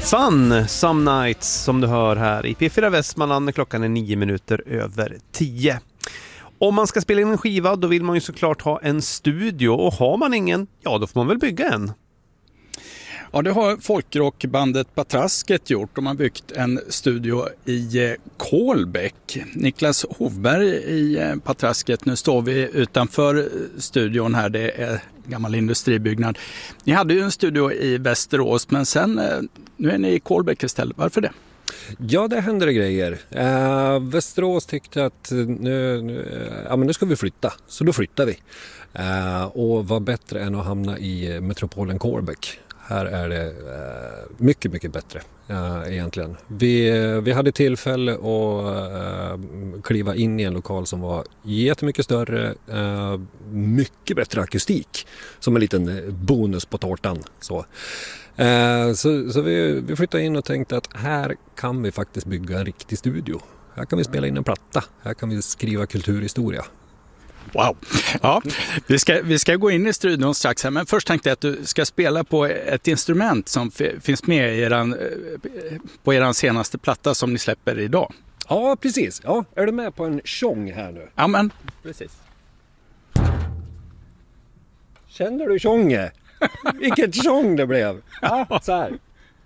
Fun, Some Nights som du hör här i P4 Västmanland. Klockan är 9:09. Om man ska spela in en skiva då vill man ju såklart ha en studio, och har man ingen, ja då får man väl bygga en. Ja, det har folkrockbandet Patrasket gjort. De har byggt en studio i Kolbäck. Niklas Hovberg i Patrasket. Nu står vi utanför studion här. Det är en gammal industribyggnad. Ni hade ju en studio i Västerås, men sen nu är ni i Kolbäck istället. Varför det? Ja, det händer grejer. Västerås tyckte att nu ska vi flytta. Så då flyttar vi. Och vad bättre än att hamna i metropolen Kolbäck. Här är det mycket, mycket bättre egentligen. Vi hade tillfälle att kliva in i en lokal som var jättemycket större, mycket bättre akustik, som en liten bonus på tårtan. Så vi flyttade in och tänkte att här kan vi faktiskt bygga en riktig studio. Här kan vi spela in en platta, här kan vi skriva kulturhistoria. Wow. Ja, vi ska gå in i studion strax här, men först tänkte jag att du ska spela på ett instrument som finns med på er senaste platta som ni släpper idag. Ja, precis. Ja, är du med på en sång här nu? Ja, men precis. Känner du sången? Vilket sång det blev. Ja, så här.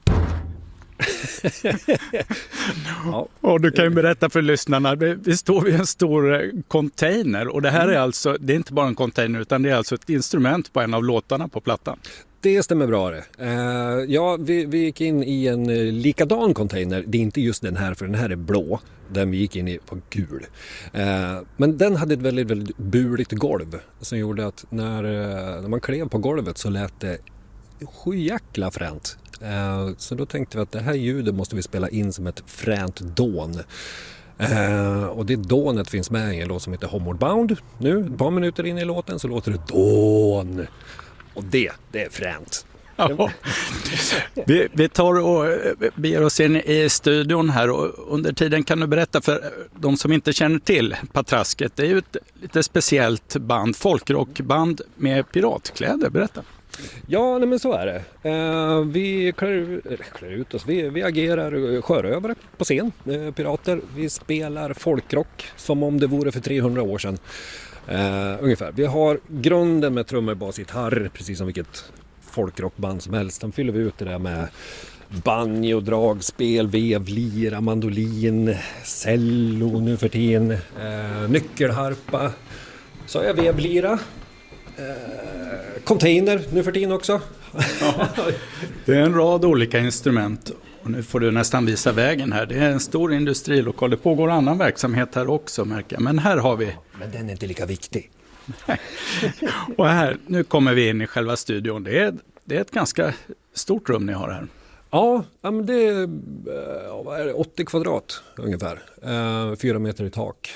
Ja. Och du kan ju berätta för lyssnarna, vi står vid en stor container, och det här är alltså, det är inte bara en container utan det är alltså ett instrument på en av låtarna på plattan. Det stämmer bra det. Vi gick in i en likadan container. Det är inte just den här, för den här är blå. Den vi gick in i var gul. Men den hade ett väldigt, väldigt buligt golv som gjorde att när man klev på golvet så lät det sjujäkla fränt. Så då tänkte vi att det här ljudet måste vi spela in som ett fränt dån. Och det dånet finns med i en låt som heter Homeward Bound. Nu, ett par minuter in i låten så låter det dån. Och det är fränt. Ja. Vi tar och beger oss in i studion här, och under tiden kan du berätta för de som inte känner till Patrasket. Det är ju ett lite speciellt band, folkrockband med piratkläder. Berätta. Ja, men så är det. Vi klär ut oss. Vi agerar sjörövare på scen, pirater. Vi spelar folkrock som om det vore för 300 år sedan. Ungefär. Vi har grunden med trummor, bas, gitarr, precis som vilket folkrockband som helst. Sen fyller vi ut det där med banjo, dragspel, vevlira, mandolin, cello nu för tiden, nyckelharpa. Så är vevlira. Container nu för tiden också. Ja, det är en rad olika instrument, och nu får du nästan visa vägen här. Det är en stor industrilokal. Det pågår annan verksamhet här också, märker jag. Men här har vi... Men den är inte lika viktig. Och här, nu kommer vi in i själva studion. Det är ett ganska stort rum ni har här. Ja, men det är 80 kvadrat ungefär. 4 meter i tak.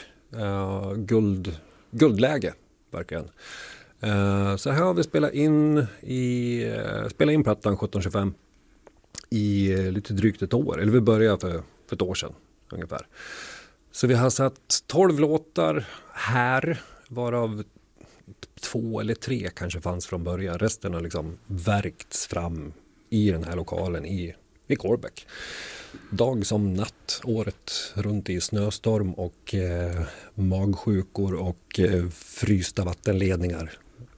Guldläge, verkligen. Så här har vi spelat in plattan 1725 i lite drygt ett år. Eller vi började för ett år sedan ungefär. Så vi har satt 12 låtar här, varav 2 eller 3 kanske fanns från början. Resten har liksom värkts fram i den här lokalen i Kolbäck. Dag som natt, året runt i snöstorm och magsjukor och frysta vattenledningar.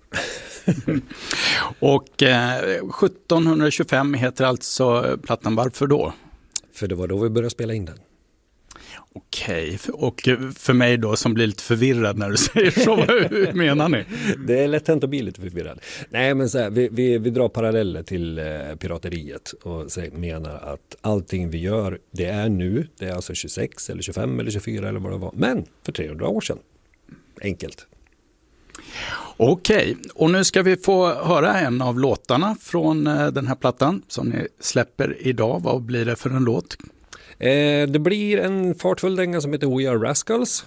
Och 1725 heter alltså plattan. Varför då? För det var då vi började spela in den. Okej, och för mig då som blir lite förvirrad när du säger så, vad menar ni? Det är lätt hänt att bli lite förvirrad. Nej, men så här, vi drar paralleller till pirateriet och menar att allting vi gör, det är nu, det är alltså 26 eller 25 eller 24 eller vad det var, men för 300 år sedan. Enkelt. Okej, och nu ska vi få höra en av låtarna från den här plattan som ni släpper idag. Vad blir det för en låt? Det blir en fartfull dänga som heter We Are Rascals.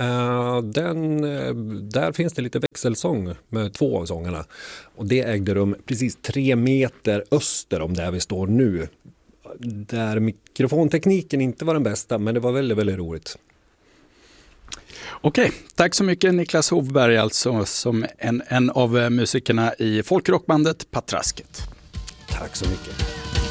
Där finns det lite växelsång med 2 av sångerna. Och det ägde rum precis 3 meter öster om där vi står nu. Där mikrofontekniken inte var den bästa, men det var väldigt, väldigt roligt. Okej, tack så mycket Niklas Hovberg, alltså som en av musikerna i folkrockbandet Patrasket. Tack så mycket.